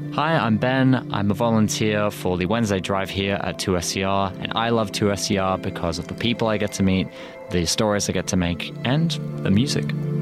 Hi, I'm Ben. I'm a volunteer for the Wednesday Drive here at 2SER, and I love 2SER because of the people I get to meet, the stories I get to make, and the music.